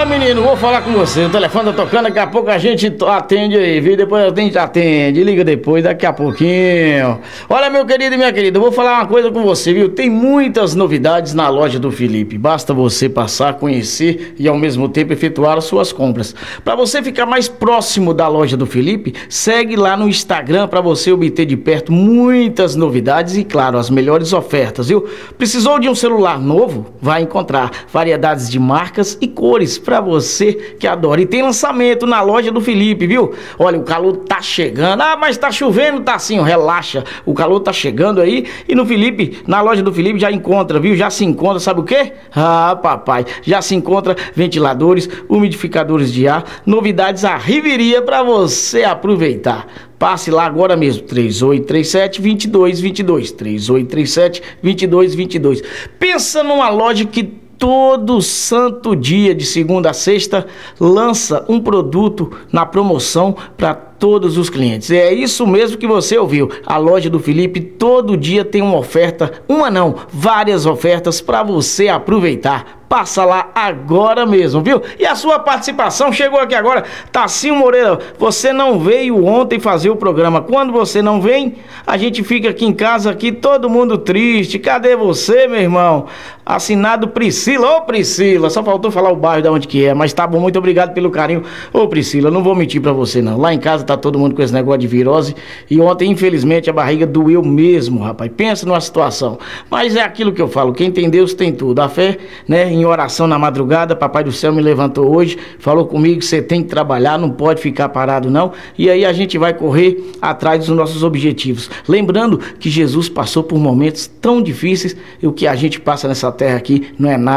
Menino, vou falar com você. O telefone tá tocando, daqui a pouco a gente atende aí, viu? Depois a gente atende, liga depois, daqui a pouquinho. Olha, meu querido e minha querida, eu vou falar uma coisa com você, viu? Tem muitas novidades na loja do Felipe. Basta você passar, conhecer e ao mesmo tempo efetuar as suas compras. Para você ficar mais próximo da loja do Felipe, segue lá no Instagram para você obter de perto muitas novidades e, claro, as melhores ofertas, viu? Precisou de um celular novo? Vai encontrar variedades de marcas e cores para você que adora. E tem lançamento na loja do Felipe, viu? Olha, o calor tá chegando. Ah, mas tá chovendo, tá assim, relaxa. O calor tá chegando aí e no Felipe, na loja do Felipe já encontra, viu? Já se encontra, sabe o quê? Ah, papai, já se encontra ventiladores, umidificadores de ar, novidades à riveria para você aproveitar. Passe lá agora mesmo, 3837-2222, 3837-2222. Pensa numa loja que todo santo dia, de segunda a sexta, lança um produto na promoção para todos os clientes. É isso mesmo que você ouviu. A loja do Felipe todo dia tem uma oferta, uma não, várias ofertas para você aproveitar. Passa lá agora mesmo, viu? E a sua participação chegou aqui agora. Tacinho Moreira, você não veio ontem fazer o programa. Quando você não vem, a gente fica aqui em casa, aqui todo mundo triste. Cadê você, meu irmão? Assinado Priscila. Ô, Priscila, só faltou falar o bairro de onde que é, mas tá bom, muito obrigado pelo carinho. Ô, Priscila, não vou mentir pra você não. Lá em casa tá todo mundo com esse negócio de virose e ontem, infelizmente, a barriga doeu mesmo, rapaz. Pensa numa situação. Mas é aquilo que eu falo, quem tem Deus tem tudo. A fé, né, em oração na madrugada, Papai do Céu me levantou hoje, falou comigo que você tem que trabalhar, não pode ficar parado não, e aí a gente vai correr atrás dos nossos objetivos. Lembrando que Jesus passou por momentos tão difíceis e o que a gente passa nessa terra aqui não é nada.